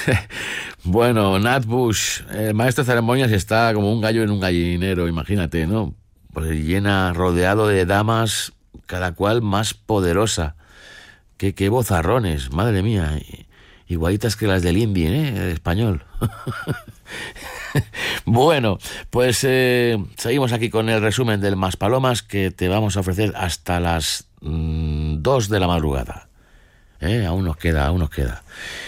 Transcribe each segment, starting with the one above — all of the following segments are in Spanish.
Bueno, Nat Bush, el maestro de ceremonias, está como un gallo en un gallinero, imagínate, ¿no? Pues rodeado de damas, cada cual más poderosa. Qué vozarrones, madre mía. Igualitas que las del indie, ¿eh? El español. Bueno, pues seguimos aquí con el resumen del Maspalomas que te vamos a ofrecer hasta las 2 de la madrugada. Aún nos queda, aún nos queda.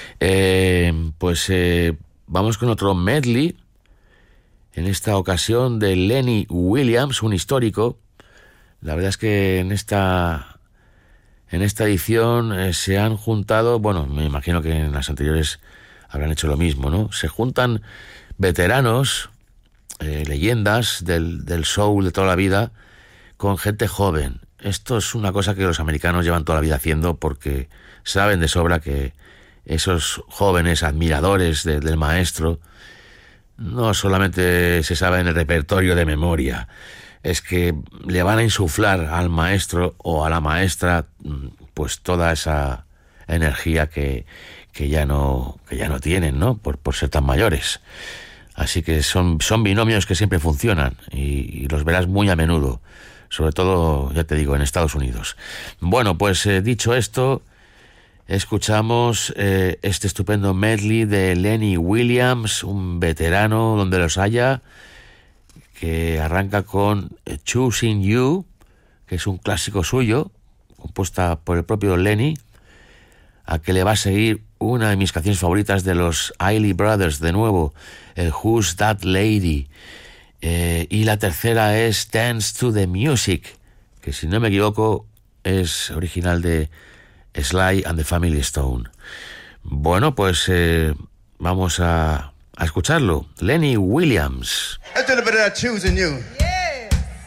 Vamos con otro medley. En esta ocasión de Lenny Williams, un histórico. La verdad es que en esta edición se han juntado, bueno, me imagino que en las anteriores habrán hecho lo mismo, ¿no? Se juntan veteranos, leyendas del soul de toda la vida, con gente joven. Esto es una cosa que los americanos llevan toda la vida haciendo porque saben de sobra que esos jóvenes admiradores del maestro no solamente se saben el repertorio de memoria, es que le van a insuflar al maestro o a la maestra pues toda esa energía que ya no tienen, ¿no? Por ser tan mayores. Así que son binomios que siempre funcionan y los verás muy a menudo, sobre todo, ya te digo, en Estados Unidos. Bueno, pues dicho esto, escuchamos este estupendo medley de Lenny Williams, un veterano donde los haya, que arranca con Choosing You, que es un clásico suyo, compuesta por el propio Lenny, a que le va a seguir una de mis canciones favoritas de los Isley Brothers, de nuevo, el Who's That Lady, y la tercera es Dance to the Music, que si no me equivoco es original de Sly and the Family Stone. Bueno, pues vamos a escucharlo. Lenny Williams. That's a little bit of that Choosing You.